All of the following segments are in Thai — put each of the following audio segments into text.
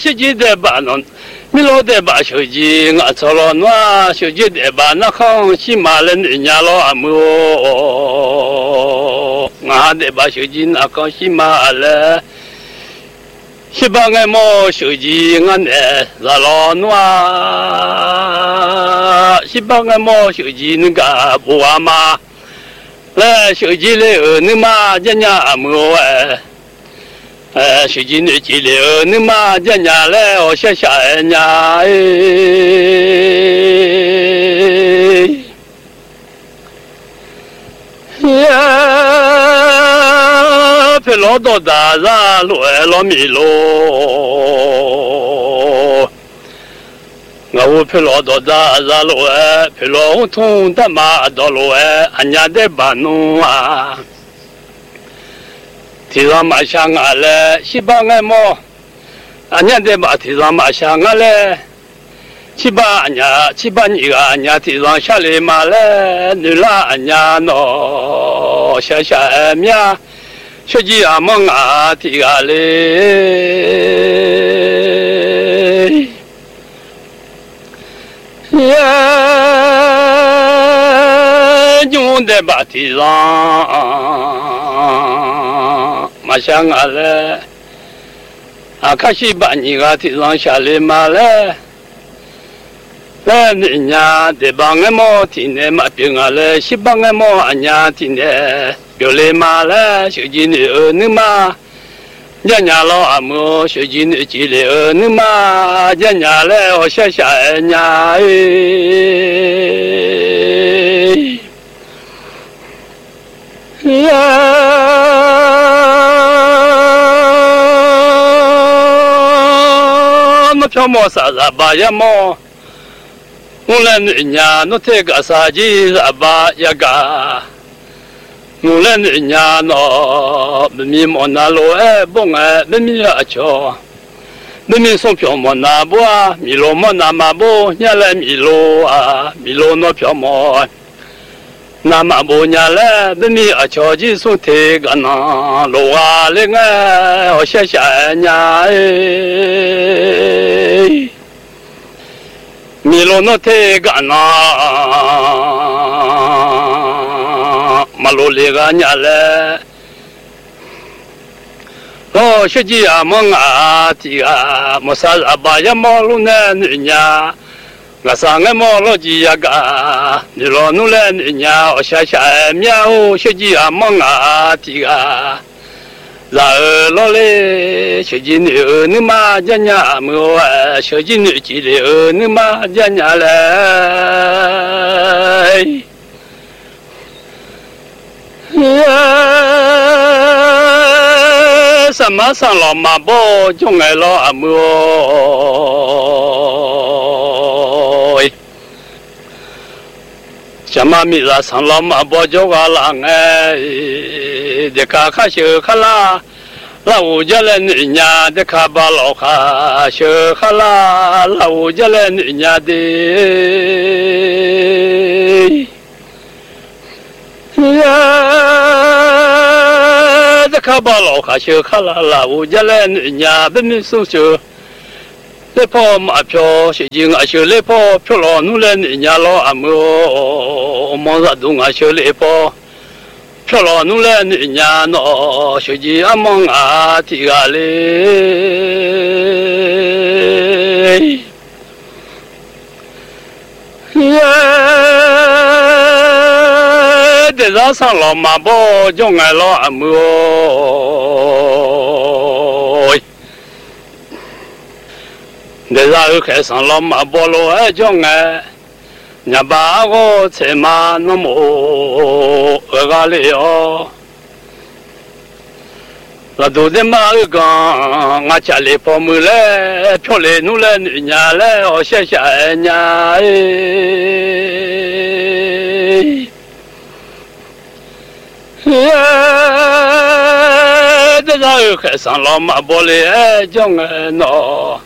手机的把侬，米罗的把手机我操了那手机的把那康西马人人家老阿姆，我的把手机那康西马了。西巴个毛手机我呢热老暖，西巴个毛手机那个不阿妈，来手机里你妈人家阿姆手机里机里你妈人家来我下下人家陪老多大家老米路，我陪老多大家路陪老通的马道路俺家的巴农啊，提上马香啊嘞，西巴俺么，俺家的马提上马香啊嘞。七八年个俺家提上下来马嘞，女啦俺家喏，下面小鸡阿蒙啊提个嘞，用的把提上马香啊嘞，啊看西八年个提上下来马嘞。来人家的帮俺么听的嘛别个嘞，西帮俺么俺家听的，有来嘛嘞，小鸡女儿你嘛，人家老阿姆小鸡女鸡女儿你嘛，人家来我下下人家我飘毛啥啥吧呀毛。我来人家那这个啥子啥吧呀个，我来人家那没米莫那路不没米桥，没米送票莫那不啊，米路莫那嘛不，伢来米路啊，米路那票莫，那嘛不伢来没米桥就送这个那路啊嘞我谢谢伢米罗诺特干呐，马路里个伢嘞，哦，小鸡啊蒙啊提啊，莫啥阿爸呀马路呢人家，我上个马路鸡呀个，你老努嘞人家我下喵，小鸡啊蒙啊提啊。然后老嘞，小鸡女儿你妈家家么？小鸡女鸡里儿你妈家家嘞？什么上老马包，中爱老阿么？什么米拉上老马包就个狼哎？的卡卡小卡拉，老五家人家的卡巴老卡小卡拉，老五家人家的呀，的卡巴老卡小卡拉，老五家人家本命送小。来跑马票，小金阿小来跑，票老努来人家老阿么，忙啥东阿小来跑。漂亮努来人家那小鸡阿蒙啊提个嘞，在上上老马包就爱老阿么，在上又开上老马包了爱就爱。伢把我才嘛那么二个了，那都在马儿讲，我家里泡沫嘞，漂亮努来人家嘞，我谢谢人家哎，这上又开上老马包嘞，叫我喏，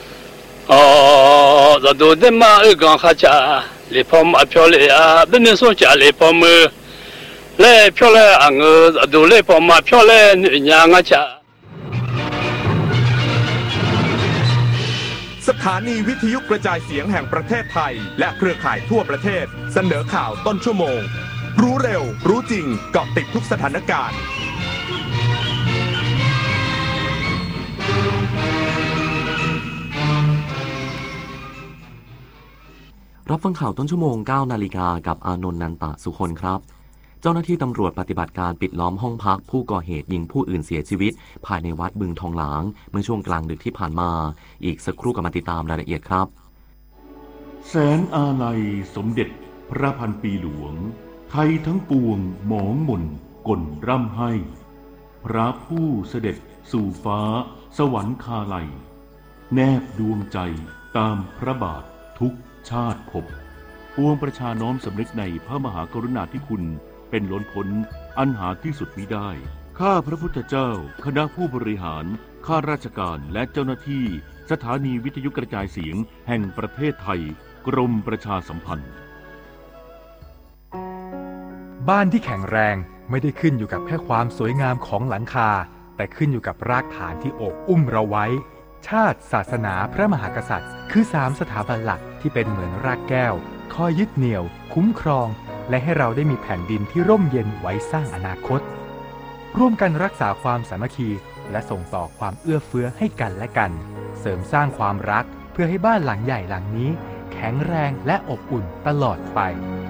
哦，这都在马儿讲哈家。来跑马漂亮啊！本人说家来跑马，来漂亮啊！我都来跑马漂亮，人家我家。 ถานีวิทยุกระจายเสียงแห่งประเทศไทยและเครือข่ายทั่วประเทศเสนอข่าวต้นชั่วโมงรู้เร็วรู้จริงเกาะติดทุกสถานการณ์รับฟังข่าวต้นชั่วโมง 9 นาฬิกากับอานนท์นันตะสุคนครับเจ้าหน้าที่ตำรวจปฏิบัติการปิดล้อมห้องพักผู้ก่อเหตุยิงผู้อื่นเสียชีวิตภายในวัดบึงทองหลางเมื่อช่วงกลางดึกที่ผ่านมาอีกสักครู่กับมาติดตามรายละเอียดครับแสนอาลัยสมเด็จพระพันปีหลวงไทยทั้งปวงหมองหม่นก่นร่ำให้พระผู้เสด็จสู่ฟ้าสวรรคาลัยแนบดวงใจตามพระบาททุกชาติภพปวงประชาน้อมสำนึกในพระมหากรุณาธิคุณเป็นล้นพ้นอันหาที่สุดมิได้ข้าพระพุทธเจ้าคณะผู้บริหารข้าราชการและเจ้าหน้าที่สถานีวิทยุกระจายเสียงแห่งประเทศไทยกรมประชาสัมพันธ์บ้านที่แข็งแรงไม่ได้ขึ้นอยู่กับแค่ความสวยงามของหลังคาแต่ขึ้นอยู่กับรากฐานที่โอบอุ้มเราไว้ชาติศาสนาพระมหากษัตริย์คือ3สถาบันหลักที่เป็นเหมือนรากแก้วคอยยึดเหนี่ยวคุ้มครองและให้เราได้มีแผ่นดินที่ร่มเย็นไว้สร้างอนาคตร่วมกันรักษาความสามัคคีและส่งต่อความเอื้อเฟื้อให้กันและกันเสริมสร้างความรักเพื่อให้บ้านหลังใหญ่หลังนี้แข็งแรงและอบอุ่นตลอดไป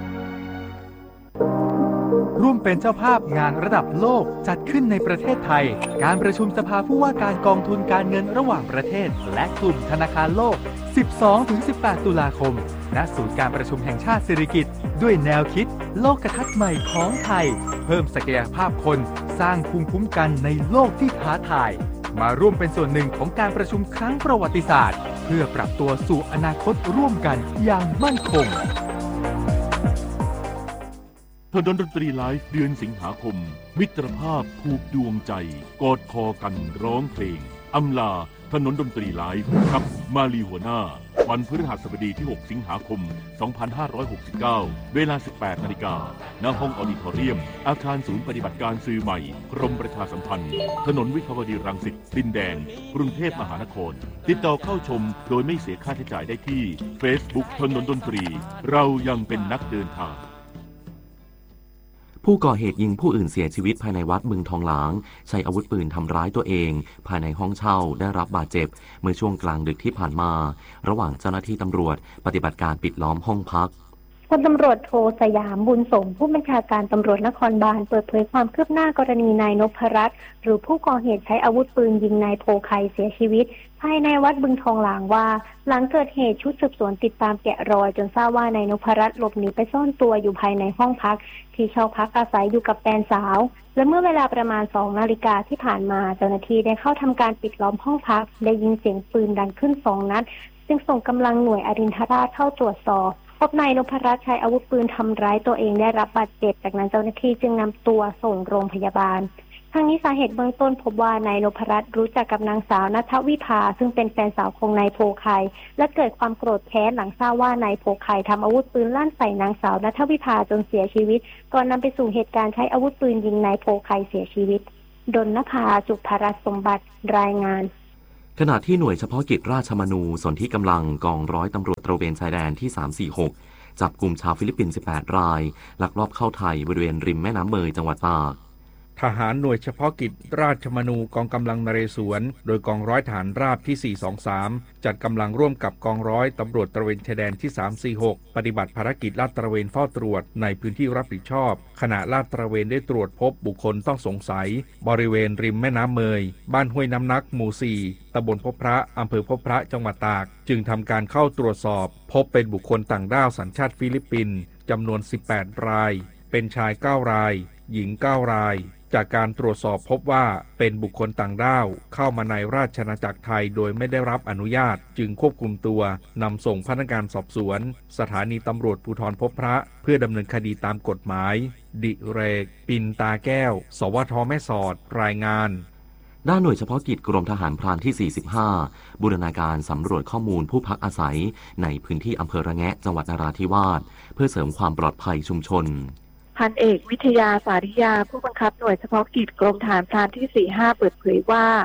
ร่วมเป็นเจ้าภาพงานระดับโลกจัดขึ้นในประเทศไทยการประชุมสภาผู้ว่าการกองทุนการเงินระหว่างประเทศและกลุ่มธนาคารโลก 12-18 ตุลาคมณศูนย์การประชุมแห่งชาติสิริกิติ์ด้วยแนวคิดโลกทัศน์ใหม่ของไทยเพิ่มศักยภาพคนสร้างภูมิคุ้มกันในโลกที่ท้าทายมาร่วมเป็นส่วนหนึ่งของการประชุมครั้งประวัติศาสตร์เพื่อปรับตัวสู่อนาคตร่วมกันอย่างมั่นคงถนนดนตรีไลฟ์เดือนสิงหาคมมิตรภาพผูกดวงใจกอดคอกันร้องเพลงอำลาถนนดนตรีไลฟ์กับมาลีหัวหน้าวันพฤหัสบดีที่6สิงหาคม2569เวลา 18 นาฬิกาณห้องออดิทอเรียมอาคารศูนย์ปฏิบัติการสื่อใหม่กรมประชาสัมพันธ์ถนนวิภาวดีรังสิตดินแดงกรุงเทพมหานครติดต่อเข้าชมโดยไม่เสียค่าใช้จ่ายได้ที่ Facebook ถนนดนตรีเรายังเป็นนักเดินทางผู้ก่อเหตุยิงผู้อื่นเสียชีวิตภายในวัดบึงทองหลางใช้อาวุธปืนทำร้ายตัวเองภายในห้องเช่าได้รับบาดเจ็บเมื่อช่วงกลางดึกที่ผ่านมาระหว่างเจ้าหน้าที่ตำรวจปฏิบัติการปิดล้อมห้องพักพลตำรวจโทสยามบุญสมผู้บัญชาการตำรวจนครบาลเปิดเผยความคืบหน้ากรณีนายนพรัตน์หรือผู้ก่อเหตุใช้อาวุธปืนยิงนายโพไคเสียชีวิตภายในวัดบึงทองหลางว่าหลังเกิดเหตุชุดสืบสวนติดตามแกะรอยจนทราบว่านายนพรัตน์หลบหนีไปซ่อนตัวอยู่ภายในห้องพักที่เช่าพักอาศัยอยู่กับแฟนสาวและเมื่อเวลาประมาณ 2 นาฬิกาที่ผ่านมาเจ้าหน้าที่ได้เข้าทำการปิดล้อมห้องพักได้ยินเสียงปืนดังขึ้น2 นัดจึงส่งกำลังหน่วยอรินทราชเข้าตรวจสอบพบนายนพรัตน์ใช้อาวุธปืนทำร้ายตัวเองได้รับบาดเจ็บจากนั้นเจ้าหน้าที่จึงนำตัวส่งโรงพยาบาลทั้งนี้สาเหตุเบื้องต้นพบว่านายนพรัตน์รู้จักกับนางสาวณัฐวิภาซึ่งเป็นแฟนสาวของนายโพไคและเกิดความโกรธแค้นหลังทราบว่านายโพไคทำอาวุธปืนลั่นใส่นางสาวณัฐวิภาจนเสียชีวิตก่อนนำไปสู่เหตุการณ์ใช้อาวุธปืนยิงนายโพไคเสียชีวิตดลนภาจุภรัตน์สมบัติรายงานขณะที่หน่วยเฉพาะกิจราชมนูสนธิกำลังกองร้อยตำรวจตระเวนชายแดนที่346จับกลุ่มชาวฟิลิปปินส์18 รายลักลอบเข้าไทยบริเวณริมแม่น้ำเมยจังหวัดตากทหารหน่วยเฉพาะกิจราชมนูกองกำลังนเรศวรโดยกองร้อยฐานราบที่423จัดกำลังร่วมกับกองร้อยตำรวจตระเวนชายแดนที่346ปฏิบัติภารกิจลาดตระเวนเฝ้าตรวจในพื้นที่รับผิดชอบขณะลาดตระเวนได้ตรวจพบบุคคลต้องสงสัยบริเวณริมแม่น้ำเมยบ้านห้วยน้ำนักหมู่4ตำบลพบพระอำเภอพบพระจังหวัดตากจึงทำการเข้าตรวจสอบพบเป็นบุคคลต่างด้าวสัญชาติฟิลิปปินส์จำนวน18 รายเป็นชาย9 รายหญิง9 รายจากการตรวจสอบพบว่าเป็นบุคคลต่างด้าวเข้ามาในราชอาณาจักรไทยโดยไม่ได้รับอนุญาตจึงควบคุมตัวนำส่งพนักงานสอบสวนสถานีตำรวจภูธรพบพระเพื่อดำเนินคดีตามกฎหมายดิเรกปินตาแก้วสวท.แม่สอดรายงานด้านหน่วยเฉพาะกิจกรมทหารพรานที่45บูรณาการสำรวจข้อมูลผู้พักอาศัยในพื้นที่อำเภอระแงะจังหวัดนราธิวาสเพื่อเสริมความปลอดภัยชุมชนพันเอกวิทยาสาริยาผู้บังคับหน่วยเฉพาะกิจกรมทหารพรานที่45เปิดเผยว่า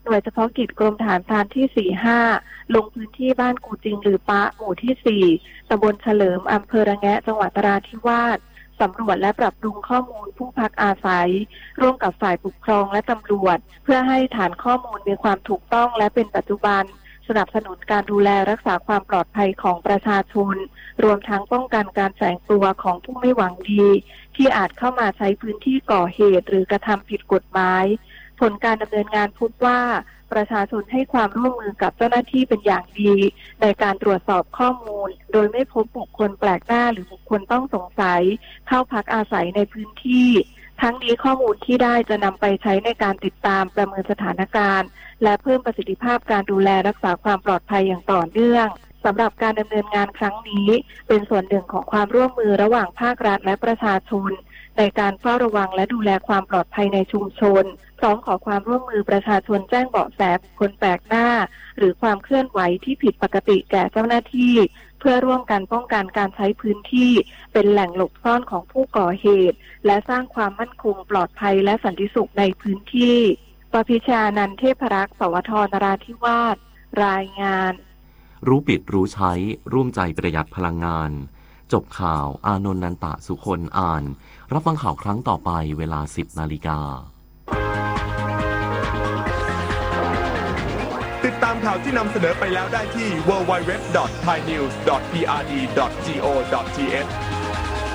หน่วยเฉพาะกิจกรมทหารพรานที่ 45 ลงพื้นที่บ้านกูจิงหรือปะหมู่ที่ 4 ตำบลเฉลิมอำเภอระแงะจังหวัดนราธิวาสสำรวจและปรับปรุงข้อมูลผู้พักอาศัยร่วมกับฝ่ายปกครองและตำรวจเพื่อให้ฐานข้อมูลมีความถูกต้องและเป็นปัจจุบันสนับสนุนการดูแลรักษาความปลอดภัยของประชาชนรวมทั้งป้องกันการแฝงตัวของผู้ไม่หวังดีที่อาจเข้ามาใช้พื้นที่ก่อเหตุหรือกระทำผิดกฎหมายผลการดำเนินงานพบว่าประชาชนให้ความร่วมมือกับเจ้าหน้าที่เป็นอย่างดีในการตรวจสอบข้อมูลโดยไม่พบบุคคลแปลกหน้าหรือบุคคลต้องสงสัยเข้าพักอาศัยในพื้นที่ทั้งนี้ข้อมูลที่ได้จะนำไปใช้ในการติดตามประเมินสถานการณ์และเพิ่มประสิทธิภาพการดูแลรักษาความปลอดภัยอย่างต่อเนื่องสำหรับการดำเนินงานครั้งนี้เป็นส่วนหนึ่งของความร่วมมือระหว่างภาครัฐและประชาชนในการเฝ้าระวังและดูแลความปลอดภัยในชุมชนพร้อมขอความร่วมมือประชาชนแจ้งเบาะแสคนแปลกหน้าหรือความเคลื่อนไหวที่ผิดปกติแก่เจ้าหน้าที่เพื่อร่วมกันป้องกันการใช้พื้นที่เป็นแหล่งหลบซ่อนของผู้ก่อเหตุและสร้างความมั่นคงปลอดภัยและสันติสุขในพื้นที่ปพิชานันท์เทพรักษ์ สวท นราธิวาสรายงานรู้ปิดรู้ใช้ร่วมใจประหยัดพลังงานจบข่าวอานนท์ นันตะสุคนอ่านรับฟังข่าวครั้งต่อไปเวลา 10 นาฬิกาติดตามข่าวที่นำเสนอไปแล้วได้ที่ www.thainews.prd.go.th